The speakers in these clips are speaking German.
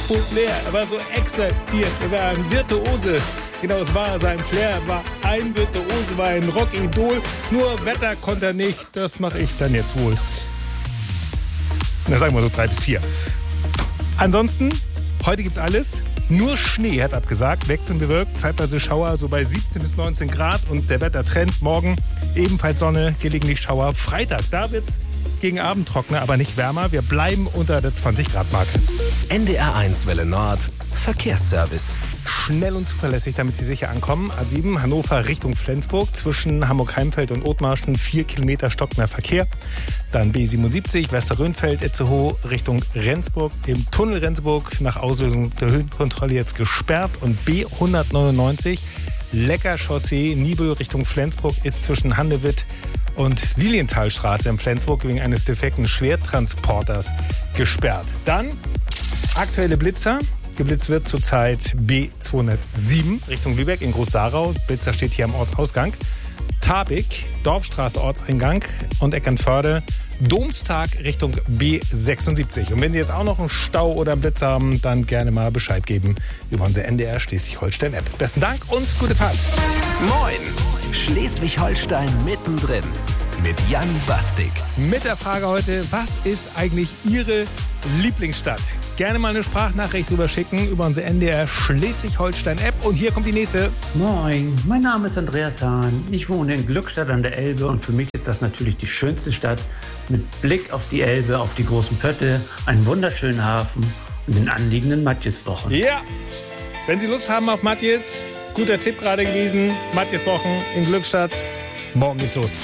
leer. Er war so exaltiert. Er war ein Virtuose. Genau, es war sein Flair. Er war ein Virtuose, war ein Rockidol. Nur Wetter konnte er nicht. Das mache ich dann jetzt wohl. Na, sagen wir so 3 bis 4. Ansonsten, heute gibt's alles. Nur Schnee hat abgesagt, wechselnd bewölkt, zeitweise Schauer, so bei 17 bis 19 Grad. Und der Wettertrend morgen ebenfalls Sonne, gelegentlich Schauer. Freitag, da wird's gegen Abend trockener, aber nicht wärmer. Wir bleiben unter der 20-Grad-Marke. NDR1 Welle Nord, Verkehrsservice. Schnell und zuverlässig, damit Sie sicher ankommen. A7 Hannover Richtung Flensburg. Zwischen Hamburg-Heimfeld und Othmarschen 4 Kilometer stockender Verkehr. Dann B77 Westerrönfeld, Itzehoe Richtung Rendsburg. Im Tunnel Rendsburg nach Auslösung der Höhenkontrolle jetzt gesperrt. Und B199 Lecker Chaussee Nibel Richtung Flensburg ist zwischen Handewitt und Lilienthalstraße in Flensburg wegen eines defekten Schwertransporters gesperrt. Dann aktuelle Blitzer. Geblitzt wird zurzeit B207 Richtung Lübeck in Groß-Sarau. Blitzer steht hier am Ortsausgang. Tabik, Dorfstraße Ortseingang und Eckernförde, Domstag Richtung B76. Und wenn Sie jetzt auch noch einen Stau oder einen Blitz haben, dann gerne mal Bescheid geben über unsere NDR Schleswig-Holstein-App. Besten Dank und gute Fahrt. Moin, Schleswig-Holstein mittendrin mit Jan Bastik. Mit der Frage heute, was ist eigentlich Ihre Lieblingsstadt? Gerne mal eine Sprachnachricht rüber schicken über unsere NDR Schleswig-Holstein-App. Und hier kommt die nächste. Moin, mein Name ist Andreas Hahn. Ich wohne in Glückstadt an der Elbe und für mich ist das natürlich die schönste Stadt mit Blick auf die Elbe, auf die großen Pötte, einen wunderschönen Hafen und den anliegenden Matjeswochen. Ja, wenn Sie Lust haben auf Matjes, guter Tipp gerade gewesen. Matjeswochen in Glückstadt. Morgen geht's los.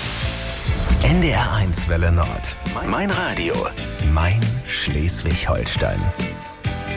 NDR1 Welle Nord. Mein Radio. Mein Schleswig-Holstein.